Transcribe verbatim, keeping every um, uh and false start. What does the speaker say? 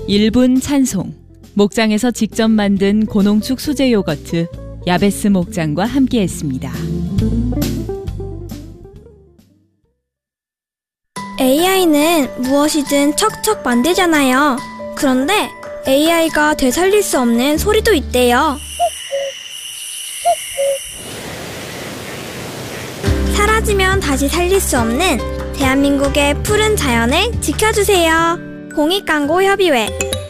일 분 찬송. 목장에서 직접 만든 고농축 수제 요거트 야베스 목장과 함께했습니다. 에이아이는 무엇이든 척척 만들잖아요. 그런데 에이아이가 되살릴 수 없는 소리도 있대요. 사라지면 다시 살릴 수 없는 대한민국의 푸른 자연을 지켜주세요. 공익광고협의회